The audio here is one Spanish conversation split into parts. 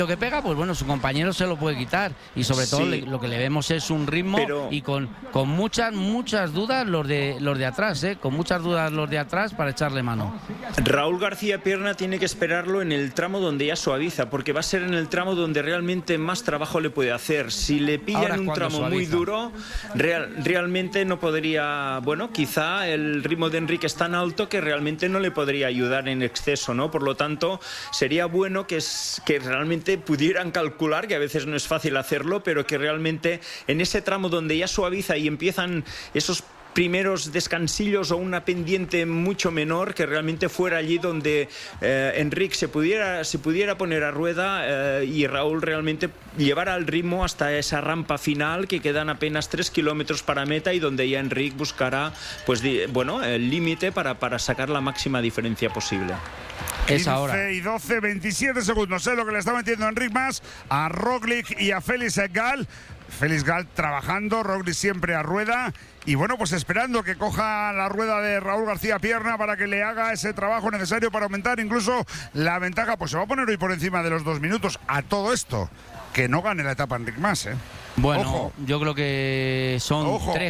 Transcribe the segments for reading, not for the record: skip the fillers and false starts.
lo que pega, pues bueno, su compañero se lo puede quitar y sobre todo lo que le vemos es un ritmo y con muchas dudas los de atrás, con muchas dudas los de atrás para echarle mano. Raúl García Pierna tiene que esperarlo en el tramo donde ya suaviza, porque va a ser en el tramo donde realmente más trabajo le puede hacer. Si le pilla en un tramo muy duro, realmente no podría, bueno, quizá el ritmo de Enric es tan alto que realmente no le podría ayudar en exceso, ¿no? Por lo tanto, sería bueno que realmente pudieran calcular, que a veces no es fácil hacerlo, pero que realmente en ese tramo donde ya suaviza y empiezan esos primeros descansillos o una pendiente mucho menor, que realmente fuera allí donde Enric se pudiera poner a rueda y Raúl realmente llevara el ritmo hasta esa rampa final, que quedan apenas 3 kilómetros para meta y donde ya Enric buscará pues el límite para sacar la máxima diferencia posible. 15 y 12, 27 segundos. Es lo que le está metiendo Enric Mas a Roglic y a Félix Gall. Félix Gall trabajando, Roglic siempre a rueda. Y bueno, pues esperando que coja la rueda de Raúl García Pierna para que le haga ese trabajo necesario para aumentar incluso la ventaja. Pues se va a poner hoy por encima de los 2 minutos. A todo esto, que no gane la etapa Enric Mas, Bueno, ojo. Yo creo que son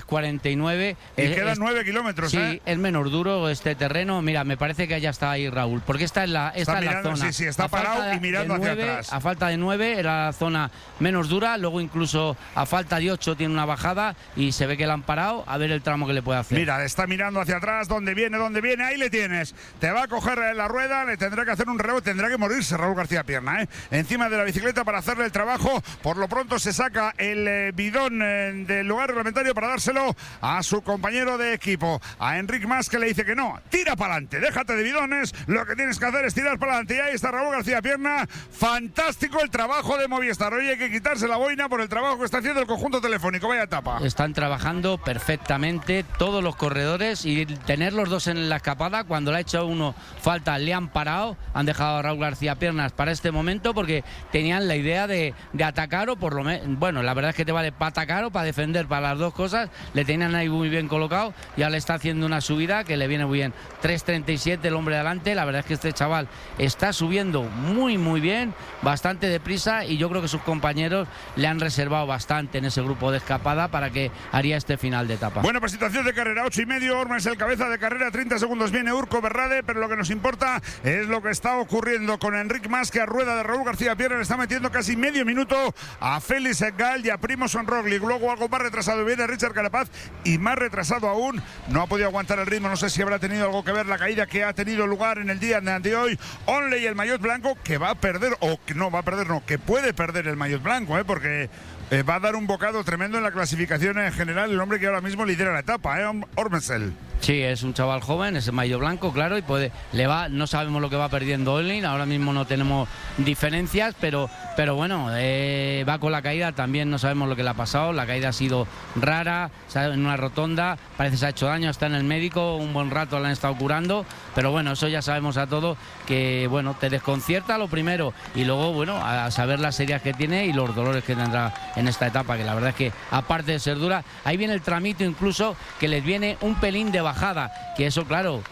3:49. Y quedan 9 kilómetros, Sí, es menos duro este terreno. Mira, me parece que ya está ahí Raúl, porque esta es la zona. Sí, está parado y mirando hacia atrás. A falta de 9 era la zona menos dura, luego incluso a falta de 8 tiene una bajada y se ve que la han parado, a ver el tramo que le puede hacer. Mira, está mirando hacia atrás, ¿dónde viene? Ahí le tienes. Te va a coger la rueda, le tendrá que hacer un relevo, tendrá que morirse Raúl García Pierna, encima de la bicicleta para hacerle el trabajo. Por lo pronto se saca el bidón del lugar reglamentario para dárselo a su compañero de equipo, a Enric Mas, que le dice que no, tira para adelante, déjate de bidones, lo que tienes que hacer es tirar para adelante. Y ahí está Raúl García Pierna. Fantástico el trabajo de Movistar. Hoy hay que quitarse la boina por el trabajo que está haciendo el conjunto telefónico. Vaya etapa. Están trabajando perfectamente todos los corredores y tener los dos en la escapada, cuando le ha hecho uno falta, le han parado, han dejado a Raúl García Piernas para este momento porque tenían la idea de atacar, o por lo menos, bueno, la verdad es que te vale para atacar o para defender, para las dos cosas. Le tenían ahí muy bien colocado, ya le está haciendo una subida que le viene muy bien. 3:37 el hombre de adelante. La verdad es que este chaval está subiendo muy bien, bastante deprisa, y yo creo que sus compañeros le han reservado bastante en ese grupo de escapada para que haría este final de etapa. Bueno, pues situación de carrera, 8:30, Ormes el cabeza de carrera, 30 segundos viene Urco Berrade, pero lo que nos importa es lo que está ocurriendo con Enric Mas, que a rueda de Raúl García Pierna le está metiendo casi medio minuto a Félix Gall y a Primož Roglic. Luego algo más retrasado viene Richard Carapaz, y más retrasado aún, no ha podido aguantar el ritmo. No sé si habrá tenido algo que ver la caída que ha tenido lugar en el día de hoy. Onley, el maillot blanco, que va a perder, o que no va a perder, no, que puede perder el maillot blanco, porque va a dar un bocado tremendo en la clasificación en general el hombre que ahora mismo lidera la etapa, Ormesel. Sí, es un chaval joven, es el maillot blanco, claro, y no sabemos lo que va perdiendo Onley, ahora mismo no tenemos diferencias, pero bueno, va con la caída, también no sabemos lo que le ha pasado. La caída ha sido rara, en una rotonda, parece que se ha hecho daño, está en el médico, un buen rato la han estado curando, pero bueno, eso ya sabemos a todos que, bueno, te desconcierta lo primero, y luego, bueno, a saber las heridas que tiene y los dolores que tendrá en esta etapa, que la verdad es que, aparte de ser dura, ahí viene el tramito incluso, que les viene un pelín de bajada, que eso, claro,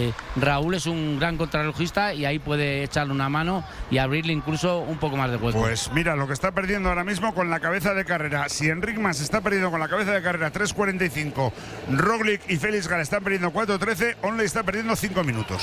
Raúl es un gran contrarrelojista y ahí puede echarle una mano y abrirle incluso un poco más de hueco. Pues mira lo que está perdiendo ahora mismo con la cabeza de carrera. Si Enric Mas está perdiendo con la cabeza de carrera 3:45, Roglic y Félix Gall están perdiendo 4:13, Onley está perdiendo 5 minutos.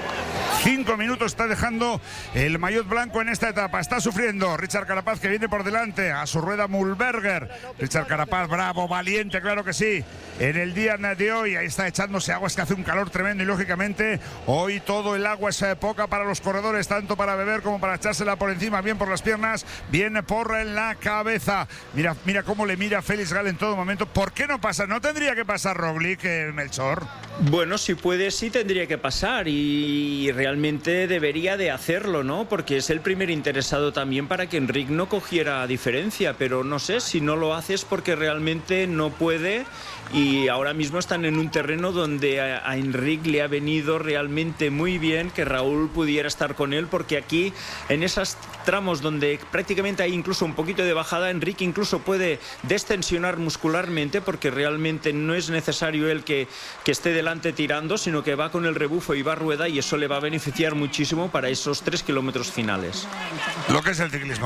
5 minutos está dejando el maillot blanco en esta etapa. Está sufriendo Richard Carapaz, que viene por delante, a su rueda Mühlberger. Richard Carapaz, bravo, valiente, claro que sí. En el día de hoy, ahí está echándose agua, es que hace un calor tremendo, y lógicamente hoy todo el agua es poca para los corredores, tanto para beber como para echársela por encima, bien por las piernas, bien por la cabeza. Mira cómo le mira Félix Gall en todo momento. ¿Por qué no pasa? ¿No tendría que pasar Roglic, Melchor? Bueno, si puede, sí tendría que pasar, y realmente debería de hacerlo, ¿no? Porque es el primer interesado también para que Enric no cogiera diferencia, pero no sé, si no lo hace es porque realmente no puede, y ahora mismo están en un terreno donde a Enric le ha venido realmente muy bien que Raúl pudiera estar con él, porque aquí, en esos tramos donde prácticamente hay incluso un poquito de bajada, Enric incluso puede destensionar muscularmente, porque realmente no es necesario él que esté delante delante tirando, sino que va con el rebufo y va a rueda, y eso le va a beneficiar muchísimo para esos 3 kilómetros finales. Lo que es el ciclismo.